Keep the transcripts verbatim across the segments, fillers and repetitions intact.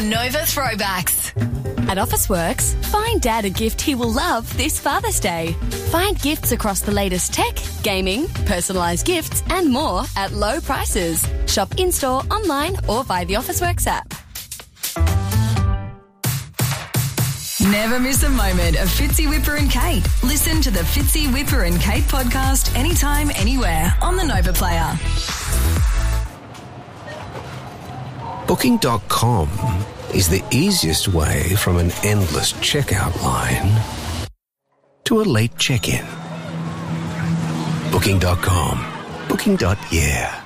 on Nova Throwbacks. At Officeworks, find Dad a gift he will love this Father's Day. Find gifts across the latest tech, gaming, personalised gifts and more at low prices. Shop in-store, online or via the Officeworks app. Never miss a moment of Fitzy, Whipper and Kate. Listen to the Fitzy, Whipper and Kate podcast anytime, anywhere on the Nova Player. Booking dot com is the easiest way from an endless checkout line to a late check-in. Booking dot com. Booking. Yeah.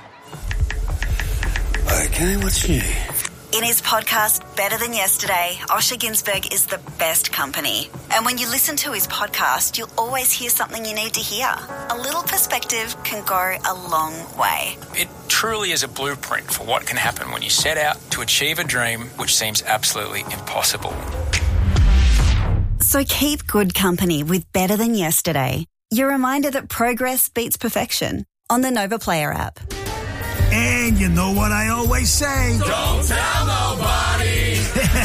Okay, what's new? In his podcast, Better Than Yesterday, Osher Günsberg is the best company. And when you listen to his podcast, you'll always hear something you need to hear. A little perspective can go a long way. It truly is a blueprint for what can happen when you set out to achieve a dream which seems absolutely impossible. So keep good company with Better Than Yesterday. Your reminder that progress beats perfection on the Nova Player app. And you know what I always say. Don't tell nobody.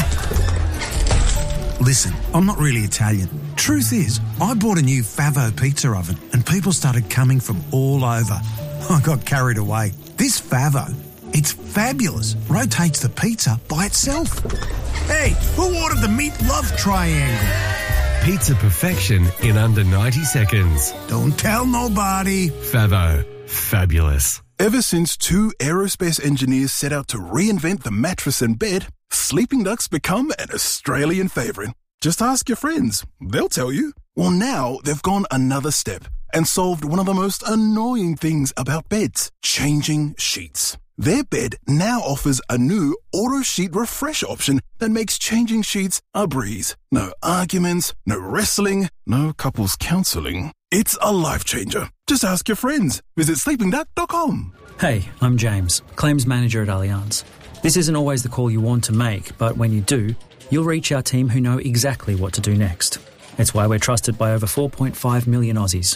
Listen, I'm not really Italian. Truth is, I bought a new Favo pizza oven and people started coming from all over. I got carried away. This Favo, it's fabulous. Rotates the pizza by itself. Hey, who ordered the meat love triangle? Pizza perfection in under ninety seconds. Don't tell nobody. Favo. Fabulous. Ever since two aerospace engineers set out to reinvent the mattress and bed, Sleeping Duck's become an Australian favourite. Just ask your friends. They'll tell you. Well, now they've gone another step and solved one of the most annoying things about beds, changing sheets. Their bed now offers a new auto sheet refresh option that makes changing sheets a breeze. No arguments, no wrestling, no couples counselling. It's a life changer. Just ask your friends. Visit sleeping duck dot com. Hey, I'm James, Claims Manager at Allianz. This isn't always the call you want to make, but when you do, you'll reach our team who know exactly what to do next. It's why we're trusted by over four point five million Aussies.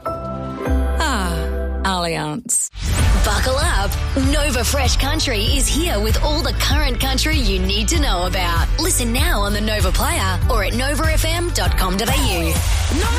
Ah, Allianz. Buckle up. Nova Fresh Country is here with all the current country you need to know about. Listen now on the Nova Player or at nova f m dot com dot a u.